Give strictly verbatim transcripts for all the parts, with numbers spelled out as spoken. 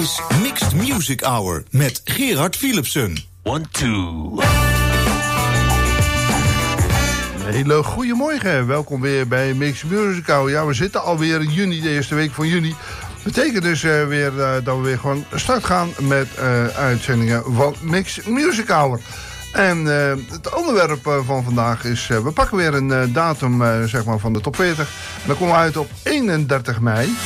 is Mixed Music Hour met Gerard Philipsen. One, two. Een hele goede morgen. Welkom weer bij Mixed Music Hour. Ja, we zitten alweer in juni, de eerste week van juni. Betekent dus uh, weer uh, dat we weer gewoon start gaan met uh, uitzendingen van Mixed Music Hour. En uh, het onderwerp uh, van vandaag is, uh, we pakken weer een uh, datum uh, zeg maar van de top veertig. En dan komen we uit op eenendertig mei.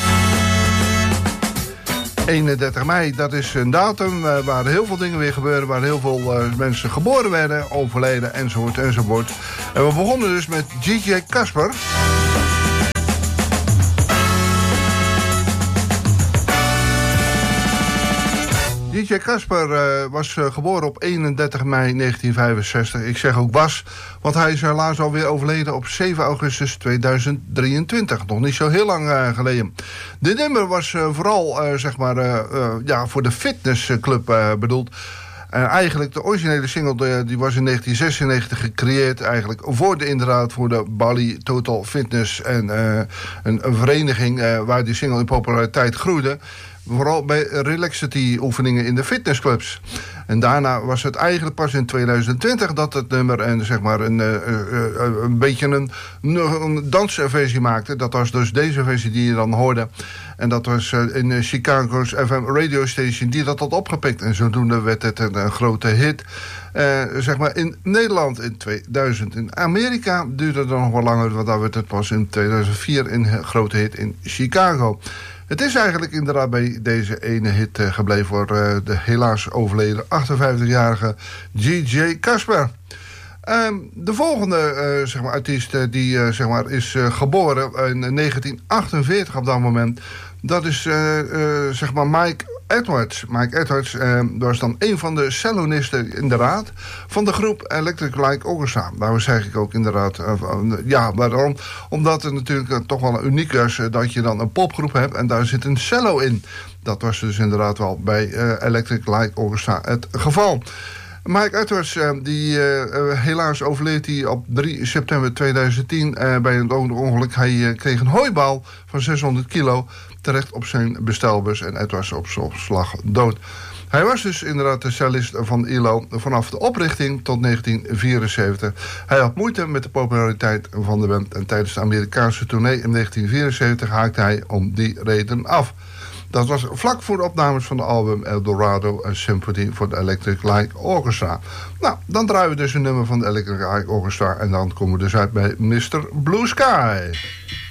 eenendertig mei, dat is een datum uh, waar heel veel dingen weer gebeuren. Waar heel veel uh, mensen geboren werden, overleden, enzovoort, enzovoort. En we begonnen dus met D J Casper. D J Casper uh, was uh, geboren op eenendertig mei negentien vijfenzestig. Ik zeg ook was, want hij is helaas alweer overleden op zeven augustus tweeduizend drieëntwintig. Nog niet zo heel lang uh, geleden. Dit nummer was uh, vooral uh, zeg maar, uh, uh, ja, voor de fitnessclub uh, bedoeld. En eigenlijk de originele single die was in negentien zesennegentig gecreëerd. Eigenlijk voor de inderdaad voor de Bali Total Fitness. En uh, een, een vereniging uh, waar die single in populariteit groeide. Vooral bij relaxity oefeningen in de fitnessclubs. En daarna was het eigenlijk pas in tweeduizend twintig dat het nummer en zeg maar een, uh, uh, een beetje een, een dansversie maakte. Dat was dus deze versie die je dan hoorde. En dat was uh, in Chicago's F M radio station die dat had opgepikt. En zodoende werd het een, een grote hit. Uh, zeg maar in Nederland in tweeduizend. In Amerika duurde het nog wel langer, want daar werd het pas in tweeduizend vier een grote hit in Chicago. Het is eigenlijk inderdaad bij deze ene hit uh, gebleven voor uh, de helaas overleden achtenvijftigjarige D J Casper. Um, de volgende uh, zeg maar, artiest uh, die uh, zeg maar, is uh, geboren in negentien achtenveertig op dat moment. Dat is uh, uh, zeg maar Mike Edwards. Mike Edwards uh, was dan een van de cellonisten inderdaad van de groep Electric Light Orchestra. Daarom zeg ik ook inderdaad, uh, uh, ja, waarom? Omdat het natuurlijk uh, toch wel uniek is uh, dat je dan een popgroep hebt en daar zit een cello in. Dat was dus inderdaad wel bij uh, Electric Light Orchestra het geval. Mike Edwards, uh, die, uh, uh, helaas overleed hij op drie september tweeduizend tien uh, bij een ongeluk. Hij uh, kreeg een hooibaal van zeshonderd kilo terecht op zijn bestelbus en Edwards op zijn slag dood. Hij was dus inderdaad de cellist van I L O vanaf de oprichting tot negentien vierenzeventig. Hij had moeite met de populariteit van de band en tijdens de Amerikaanse tournee in negentien vierenzeventig haakte hij om die reden af. Dat was vlak voor de opnames van de album El Dorado, een symphony voor de Electric Light Orchestra. Nou, dan draaien we dus een nummer van de Electric Light Orchestra en dan komen we dus uit bij mister Blue Sky.